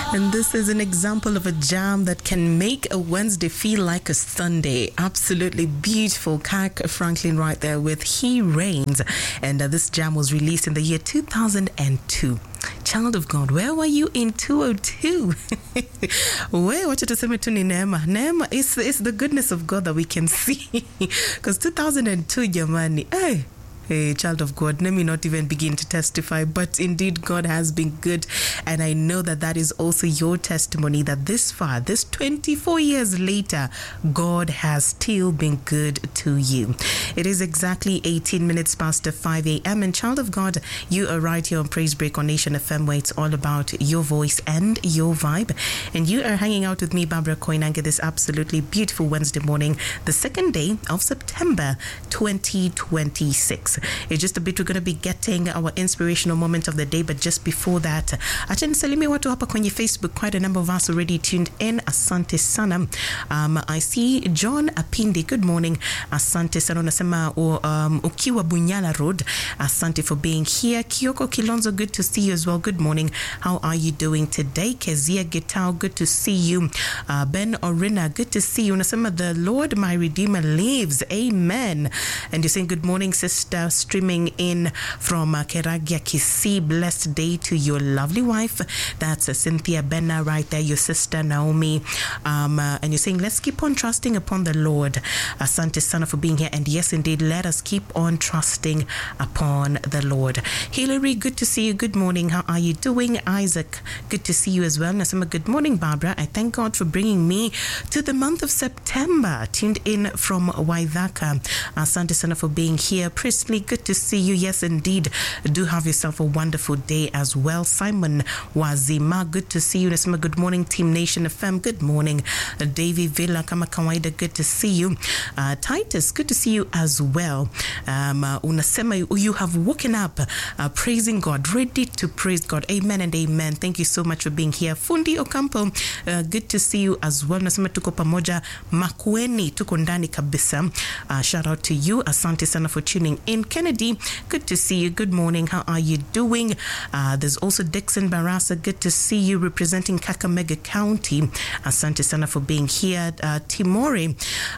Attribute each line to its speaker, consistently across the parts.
Speaker 1: And this is an example of a jam that can make a Wednesday feel like a Sunday. Absolutely beautiful. Kirk Franklin right there with He Reigns. And this jam was released in the year 2002. Child of God, where were you in 202? Where? What you say to Neema? Neema, it's the goodness of God that we can see. Because 2002, Yamani, hey, child of God, let me not even begin to testify, but indeed God has been good, and I know that that is also your testimony, that this far, this 24 years later, God has still been good to you. It is exactly 18 minutes past 5 a.m. and child of God, you are right here on Praise Break on Nation FM, where it's all about your voice and your vibe, and you are hanging out with me, Barbara Koinange, this absolutely beautiful Wednesday morning, the second day of September 2026. In just a bit, we're going to be getting our inspirational moment of the day. But just before that, acha nisalimie watu hapa kwenye Facebook. Quite a number of us already tuned in. Asante sana. I see John Apindi. Good morning. Asante sana. Unasema ukiwa Bunyala Road. Asante for being here. Kioko Kilonzo, good to see you as well. Good morning. How are you doing today? Kezia Gitao, good to see you. Ben Orina, good to see you. Unasema the Lord my Redeemer lives. Amen. And you're saying good morning, sister. Streaming in from Keragia Kisii. Blessed day to your lovely wife. That's Cynthia Benna right there, your sister Naomi. And you're saying, let's keep on trusting upon the Lord. Asante sana for being here. And yes, indeed, let us keep on trusting upon the Lord. Hillary, good to see you. Good morning. How are you doing? Isaac, good to see you as well. Nasema, good morning, Barbara. I thank God for bringing me to the month of September. Tuned in from Waithaka. Asante sana for being here. Priestley, good to see you. Yes, indeed. Do have yourself a wonderful day as well. Simon Wazima, good to see you. Nasema, good morning, Team Nation FM. Good morning. Davy Villa, kama kawaida, good to see you. Titus, good to see you as well. Unasema, you have woken up praising God, ready to praise God. Amen and amen. Thank you so much for being here. Fundi Ocampo, good to see you as well. Nasema, tuko pamoja. Makueni, tuko ndani kabisa. Shout out to you. Asante sana for tuning in. Kennedy, good to see you. Good morning. How are you doing? There's also Dixon Barasa. Good to see you representing Kakamega County. Asante sana for being here. Timori,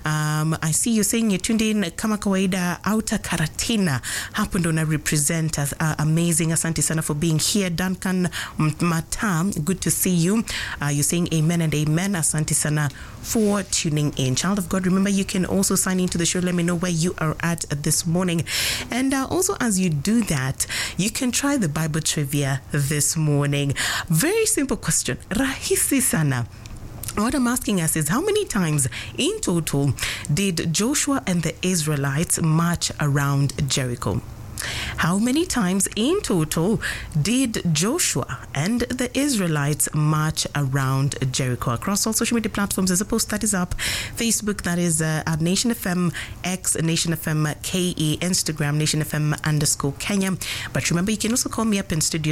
Speaker 1: I see you saying you're tuned in kama kawaida Outer Karatina. Hapo ndo na represent as amazing. Asante sana for being here. Duncan Matam, good to see you. You're saying amen and amen. Asante sana for tuning in. Child of God, remember you can also sign into the show. Let me know where you are at this morning. And also, as you do that, you can try the Bible trivia this morning. Very simple question. Rahisi sana. What I'm asking us is, how many times in total did Joshua and the Israelites march around Jericho? How many times in total did Joshua and the Israelites march around Jericho? Across all social media platforms, there's a post that is up. Facebook, that is at Nation FM, X, Nation FM KE, Instagram, Nation FM _Kenya. But remember, you can also call me up in studio.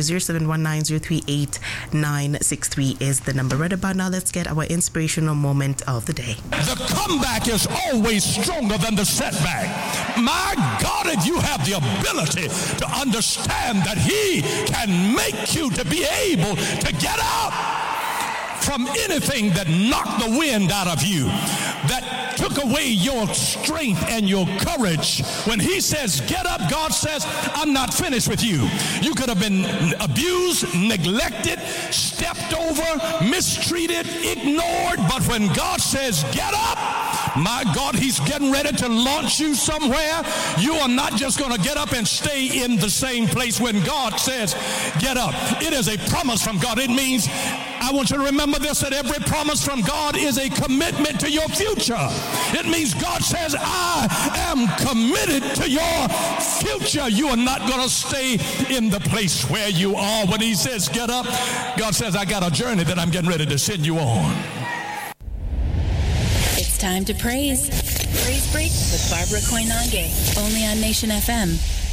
Speaker 1: 0719-038-963 is the number. Right about now, let's get our inspirational moment of the day.
Speaker 2: The comeback is always stronger than the setback. My God, if you have the ability to understand that He can make you to be able to get out from anything that knocked the wind out of you, that took away your strength and your courage. When He says, get up, God says, I'm not finished with you. You could have been abused, neglected, stepped over, mistreated, ignored, but when God says, get up, my God, He's getting ready to launch you somewhere. You are not just going to get up and stay in the same place when God says, get up. It is a promise from God. It means, I want you to remember this, that every promise from God is a commitment to your future. It means God says, I am committed to your future. You are not going to stay in the place where you are. When He says, get up, God says, I got a journey that I'm getting ready to send you on.
Speaker 3: It's time to praise. Praise Break with Barbara Koinange, only on Nation FM.